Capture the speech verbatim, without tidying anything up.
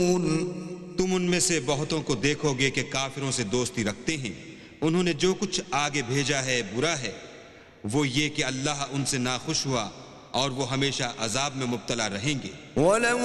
तुम उनमें से बहुतों को देखोगे कि काफिरों से दोस्ती रखते हैं। उन्होंने जो कुछ आगे भेजा है बुरा है। वो ये कि अल्लाह उनसे नाखुश हुआ और वो हमेशा अजाब में मुब्तला रहेंगे।